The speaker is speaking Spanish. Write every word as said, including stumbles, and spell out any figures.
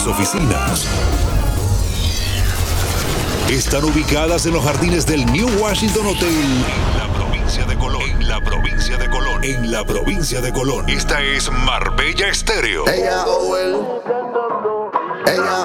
oficinas están ubicadas en los jardines del New Washington Hotel en la provincia de Colón. En la provincia de Colón. En la provincia de Colón. Esta es Marbella Estéreo. Ella o él, ella